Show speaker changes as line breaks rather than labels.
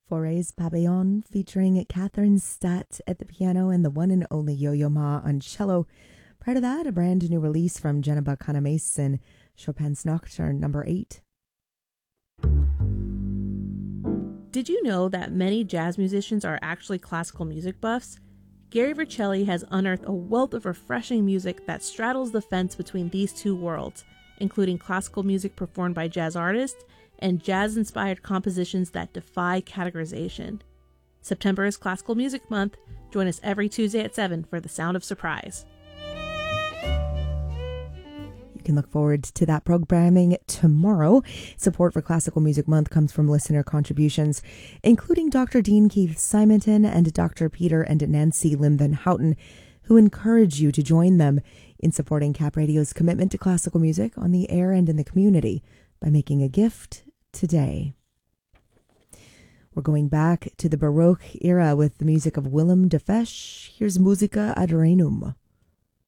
Forays Papillon featuring Catherine Statt at the piano and the one and only Yo-Yo Ma on cello. Prior to that, a brand new release from Jennifer Canamason, Chopin's Nocturne No. 8.
Did you know that many jazz musicians are actually classical music buffs? Gary Vercelli has unearthed a wealth of refreshing music that straddles the fence between these two worlds, including classical music performed by jazz artists and jazz-inspired compositions that defy categorization. September is Classical Music Month. Join us every Tuesday at 7 for The Sound of Surprise.
You can look forward to that programming tomorrow. Support for Classical Music Month comes from listener contributions, including Dr. Dean Keith Simonton and Dr. Peter and Nancy Lim Van Houten, who encourage you to join them in supporting Cap Radio's commitment to classical music on the air and in the community by making a gift today. We're going back to the Baroque era with the music of Willem de Fesch. Here's Musica ad Renum.